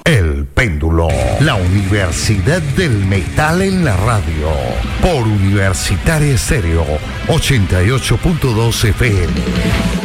El Péndulo, la Universidad del Metal en la radio, por Universitaria Estéreo 88.2 FM.